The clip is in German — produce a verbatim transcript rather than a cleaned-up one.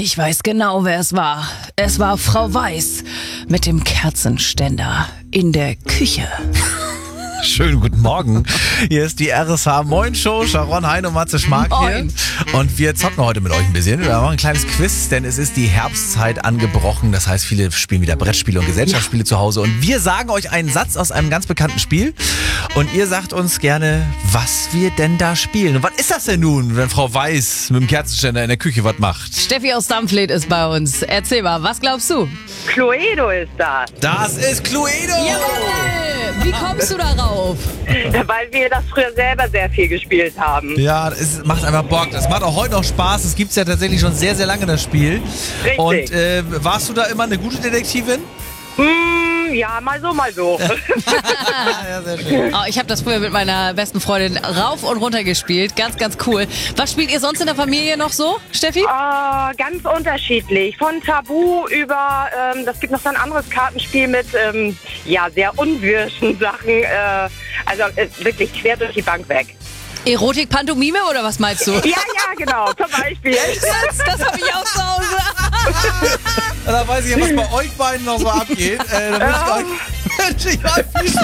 Ich weiß genau, wer es war. Es war Frau Weiß mit dem Kerzenständer in der Küche. Schönen guten Morgen. Hier ist die R S H Moin Show. Sharon, Hein und Matze Schmark hier. Und wir zocken heute mit euch ein bisschen. Wir machen ein kleines Quiz, denn es ist die Herbstzeit angebrochen. Das heißt, viele spielen wieder Brettspiele und Gesellschaftsspiele zu Hause. Und wir sagen euch einen Satz aus einem ganz bekannten Spiel. Und ihr sagt uns gerne, was wir denn da spielen. Und was ist das denn nun, wenn Frau Weiß mit dem Kerzenständer in der Küche was macht? Steffi aus Dampfled ist bei uns. Erzähl mal, was glaubst du? Cluedo ist das. Das ist Cluedo! Jawohl! Wie kommst du darauf? Weil wir das früher selber sehr viel gespielt haben. Ja, es macht einfach Bock. Das macht auch heute noch Spaß. Es gibt es ja tatsächlich schon sehr, sehr lange, das Spiel. Richtig. Und äh, warst du da immer eine gute Detektivin? Mm, ja, mal so, mal so. Ja, sehr schön. Oh, ich habe das früher mit meiner besten Freundin rauf und runter gespielt. Ganz, ganz cool. Was spielt ihr sonst in der Familie noch so, Steffi? äh, ganz unterschiedlich. Von Tabu über, ähm, das gibt noch so ein anderes Kartenspiel mit, ähm, ja, sehr unwirschen Sachen. Äh, also äh, wirklich quer durch die Bank weg. Erotik, Pantomime oder was meinst du? Ja, ja, genau, zum Beispiel. Das, das habe ich auch zu Hause. Da weiß ich ja, was bei euch beiden noch so abgeht. Äh, da wünsche ich euch, wünsche ich euch viel Spaß.